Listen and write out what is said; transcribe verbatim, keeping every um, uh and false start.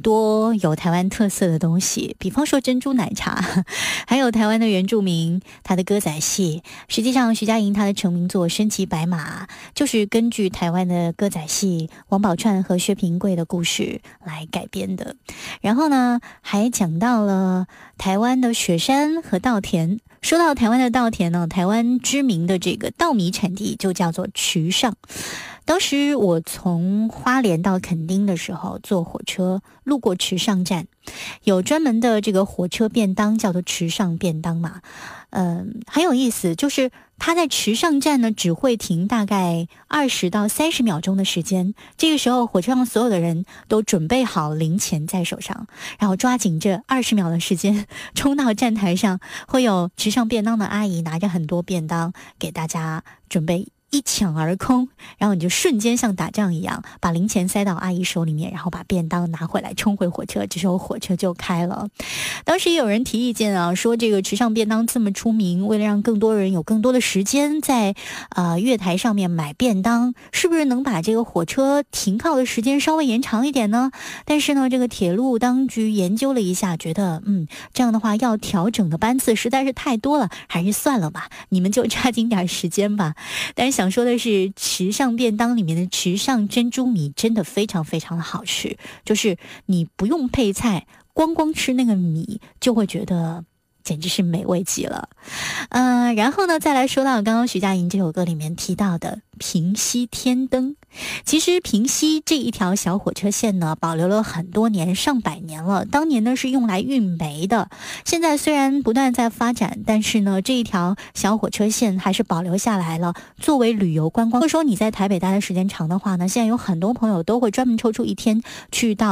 多有台湾特色的东西，比方说珍珠奶茶，还有台湾的原住民他的歌仔戏。实际上徐佳莹她的成名作《身骑白马》就是根据台湾的歌仔戏王宝钏和薛平贵的故事来改编的。然后呢还讲到了台湾的雪山和稻田。说到台湾的稻田呢，台湾知名的这个稻米产地就叫做池上。当时我从花莲到垦丁的时候，坐火车路过池上站，有专门的这个火车便当，叫做池上便当嘛。嗯，很有意思，就是它在池上站呢，只会停大概二十到三十秒钟的时间。这个时候，火车上所有的人都准备好零钱在手上，然后抓紧这二十秒的时间，冲到站台上，会有池上便当的阿姨拿着很多便当给大家准备。一抢而空，然后你就瞬间像打仗一样把零钱塞到阿姨手里面，然后把便当拿回来冲回火车，这时候火车就开了。当时也有人提意见啊，说这个池上便当这么出名，为了让更多人有更多的时间在呃月台上面买便当，是不是能把这个火车停靠的时间稍微延长一点呢？但是呢这个铁路当局研究了一下，觉得嗯这样的话要调整的班次实在是太多了，还是算了吧，你们就抓紧点时间吧。但是想说的是，池上便当里面的池上珍珠米真的非常非常的好吃，就是你不用配菜，光光吃那个米就会觉得简直是美味极了。呃，然后呢再来说到刚刚徐佳莹这首歌里面提到的平溪天灯。其实平溪这一条小火车线呢，保留了很多年，上百年了。当年呢是用来运煤的，现在虽然不断在发展，但是呢这一条小火车线还是保留下来了，作为旅游观光。如果说你在台北待的时间长的话呢，现在有很多朋友都会专门抽出一天去到